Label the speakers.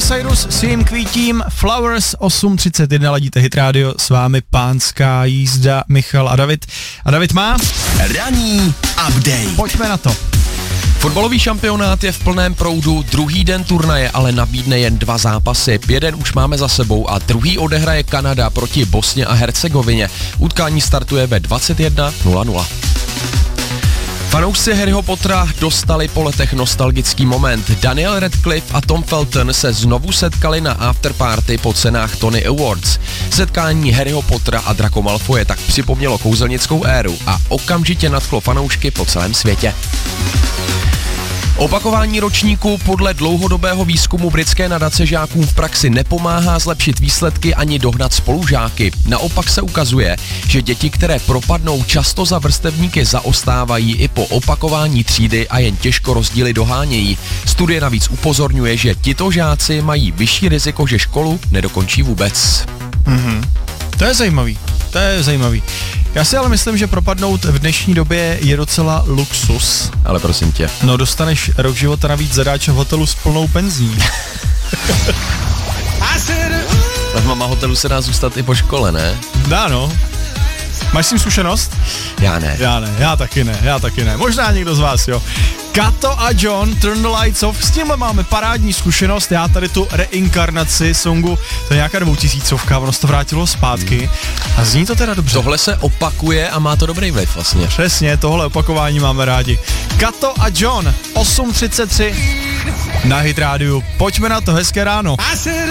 Speaker 1: Cyrus s jím kvítím Flowers 8:31, ladíte Hit Radio, s vámi pánská jízda Michal a David. A David má
Speaker 2: ranní update.
Speaker 1: Pojďme na to.
Speaker 3: Fotbalový šampionát je v plném proudu, druhý den turnaje ale nabídne jen 2 zápasy. Jeden už máme za sebou a druhý odehraje Kanada proti Bosně a Hercegovině. Utkání startuje ve 21:00. Fanoušci Harryho Pottera dostali po letech nostalgický moment. Daniel Radcliffe a Tom Felton se znovu setkali na afterparty po cenách Tony Awards. Setkání Harryho Pottera a Draco Malfoye tak připomnělo kouzelnickou éru a okamžitě nadchlo fanoušky po celém světě. Opakování ročníku podle dlouhodobého výzkumu britské nadace žákům v praxi nepomáhá zlepšit výsledky ani dohnat spolužáky. Naopak se ukazuje, že děti, které propadnou, často za vrstevníky zaostávají i po opakování třídy a jen těžko rozdíly dohánějí. Studie navíc upozorňuje, že tito žáci mají vyšší riziko, že školu nedokončí vůbec.
Speaker 1: To je zajímavý. Já si ale myslím, že propadnout v dnešní době je docela luxus.
Speaker 3: Ale prosím tě.
Speaker 1: No, dostaneš rok života navíc zadáče v hotelu s plnou penzí.
Speaker 3: V mama hotelu se dá zůstat i po škole, ne?
Speaker 1: Dá, no. Máš s tím zkušenost?
Speaker 3: Já ne.
Speaker 1: Já taky ne. Možná někdo z vás, jo. Kato a John, Turn the Lights Off, s tímhle máme parádní zkušenost, já tady tu reinkarnaci songu, to je nějaká 2000, ono se to vrátilo zpátky a zní to teda dobře.
Speaker 3: Tohle se opakuje a má to dobrý vliv vlastně.
Speaker 1: Přesně, tohle opakování máme rádi. Kato a John, 8:33 na Hit Radio, pojďme na to, hezké ráno.